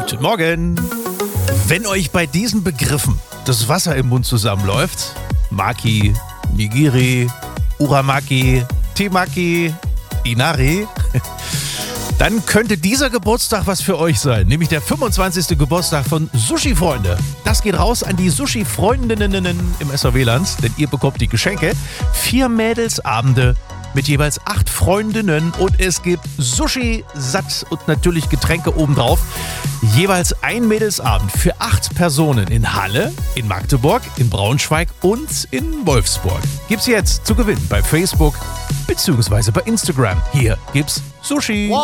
Guten Morgen. Wenn euch bei diesen Begriffen das Wasser im Mund zusammenläuft, Maki, Nigiri, Uramaki, Temaki, Inari, dann könnte dieser Geburtstag was für euch sein, nämlich der 25. Geburtstag von Sushi-Freunde. Das geht raus an die Sushi-Freundinnen im SAW-Land, denn ihr bekommt die Geschenke. 4 Mädelsabende mit jeweils 8 Freundinnen und es gibt Sushi, Satt und natürlich Getränke obendrauf. Jeweils ein Mädelsabend für 8 Personen in Halle, in Magdeburg, in Braunschweig und in Wolfsburg. Gibt's jetzt zu gewinnen bei Facebook bzw. bei Instagram. Hier gibt's Sushi.